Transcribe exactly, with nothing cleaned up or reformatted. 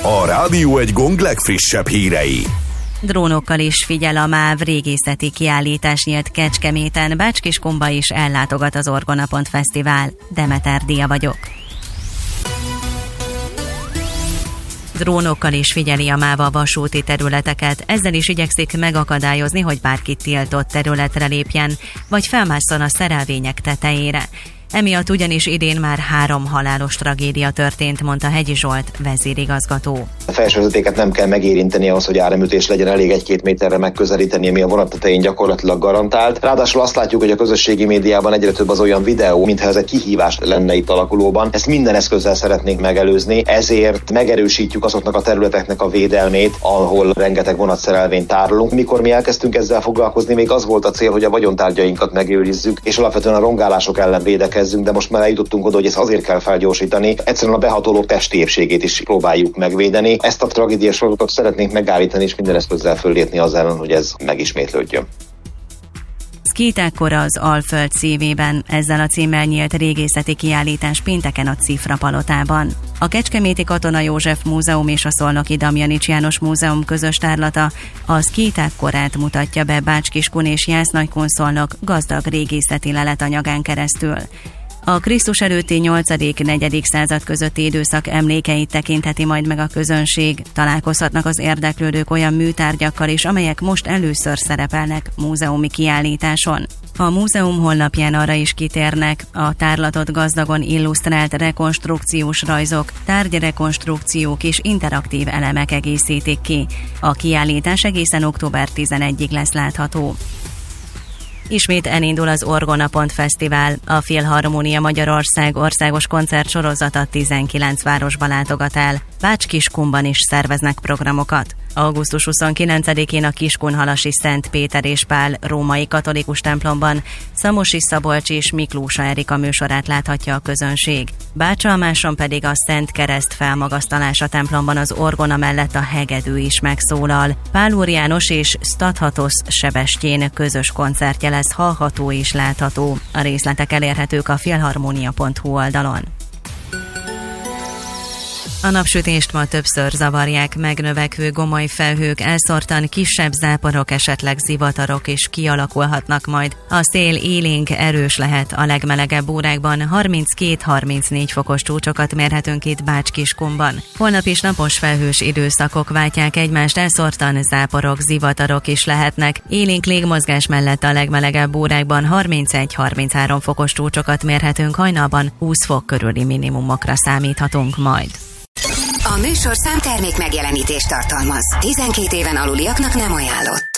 A Rádió Egy gong legfrissebb hírei. Drónokkal is figyel a MÁV, régészeti kiállítás nyílt Kecskeméten, Bács-Kiskunba is ellátogat az Orgona Pont Fesztivál. Demeter Dia vagyok. Drónokkal is figyeli a MÁV a vasúti területeket, ezzel is igyekszik megakadályozni, hogy bárki tiltott területre lépjen, vagy felmásszon a szerelvények tetejére. Emiatt ugyanis idén már három halálos tragédia történt, mondta Hegyi Zsolt, vezérigazgató. A felsővezetéket nem kell megérinteni ahhoz, hogy áramütés legyen, elég egy-két méterre megközelíteni, ami a vonat tetején gyakorlatilag garantált. Ráadásul azt látjuk, hogy a közösségi médiában egyre több az olyan videó, mintha ez egy kihívás lenne itt alakulóban. Ezt minden eszközzel szeretnénk megelőzni, ezért megerősítjük azoknak a területeknek a védelmét, ahol rengeteg vonatszerelvényt tárolunk. Mikor mi elkezdtünk ezzel foglalkozni, még az volt a cél, hogy a vagyontárgyainkat megőrizzük, és alapvetően a rongálások ellen védekezzünk, de most már eljutottunk oda, hogy ezt azért kell felgyorsítani. Egyszerűen a behatolók testi épségét is próbáljuk megvédeni. Ezt a tragédiás sorozatot szeretnénk megállítani, és minden eszközzel föllépni az ellen, hogy ez megismétlődjön. Szkítákkora az Alföld szívében, ezzel a címmel nyílt régészeti kiállítás pénteken a Cifra palotában. A Kecskeméti Katona József Múzeum és a Szolnoki Damjanics János Múzeum közös tárlata a szkítákkorát mutatja be Bács-Kiskun és Jász-Nagykun-Szolnok gazdag régészeti leletanyagán keresztül. A Krisztus előtti nyolcadik-negyedik század közötti időszak emlékeit tekintheti majd meg a közönség. Találkozhatnak az érdeklődők olyan műtárgyakkal is, amelyek most először szerepelnek múzeumi kiállításon. A múzeum honlapján arra is kitérnek, a tárlatot gazdagon illusztrált rekonstrukciós rajzok, tárgyrekonstrukciók és interaktív elemek egészítik ki. A kiállítás egészen október tizenegyedikéig lesz látható. Ismét elindul az Orgona Pont Fesztivál. A Filharmónia Magyarország országos koncertsorozata tizenkilenc városba látogat el. Bács-Kiskunban is szerveznek programokat. augusztus huszonkilencedikén a Kiskunhalasi Szent Péter és Pál római katolikus templomban Szamosi Szabolcs és Miklósa Erika műsorát láthatja a közönség. Bácsalmáson pedig a Szent Kereszt felmagasztalása templomban az orgona mellett a hegedű is megszólal. Pál Úr János és Stathatosz Sebestyén közös koncertje lesz hallható és látható. A részletek elérhetők a filharmonia pont hu oldalon. A napsütést ma többször zavarják megnövekvő gomoly felhők, elszórtan kisebb záporok, esetleg zivatarok is kialakulhatnak majd. A szél élénk, erős lehet, a legmelegebb órákban harminckét-harmincnégy fokos csúcsokat mérhetünk itt Bács-Kiskunban. Holnap is napos felhős időszakok váltják egymást, elszórtan záporok, zivatarok is lehetnek. Élénk légmozgás mellett a legmelegebb órákban harmincegy-harminchárom fokos csúcsokat mérhetünk, hajnalban húsz fok körüli minimumokra számíthatunk majd. A műsorszám termék megjelenítést tartalmaz. tizenkét éven aluliaknak nem ajánlott.